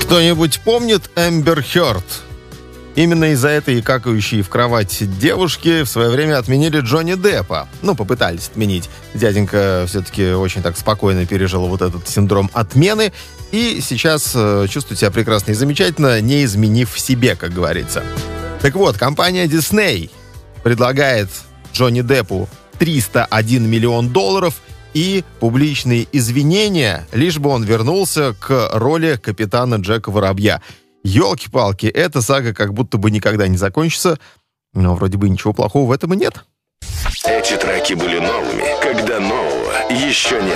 Кто-нибудь помнит Эмбер Хёрд? Именно из-за этой какающей в кровать девушки в свое время отменили Джонни Деппа. Попытались отменить. Дяденька все-таки очень так спокойно пережил вот этот синдром отмены. И сейчас чувствует себя прекрасно и замечательно, не изменив себе, как говорится. Так вот, компания Disney предлагает Джонни Деппу $301 миллион и публичные извинения, лишь бы он вернулся к роли капитана Джека Воробья. Ёлки-палки, эта сага как будто бы никогда не закончится, но вроде бы ничего плохого в этом и нет. Эти треки были новыми, когда нового еще не